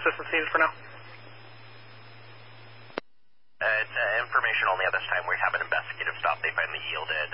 assistance needed for now? It's information only at this time. We have an investigative stop. They finally yielded